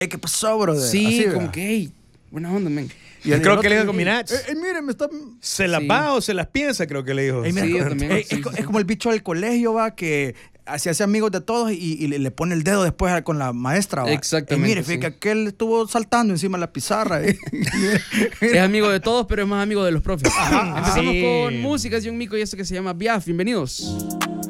¿qué pasó, brother? Sí, Así, como que, hey, buena onda, men. Y Yo el creo otro que le dijo dice, combinats. mire, me está... ¿Se las Sí. va o se las piensa? Creo que le dijo. Ey, mira, Sí, yo también. es, Sí, sí, es sí. como el bicho del colegio, va, que se hace amigos de todos y le pone el dedo después con la maestra, va. Exactamente, Mire, fíjate sí. que aquel estuvo saltando encima de la pizarra. Es amigo de todos, pero es más amigo de los profes. Empezamos Sí. con músicas, John Mico, y esto que se llama Biaf. Bienvenidos.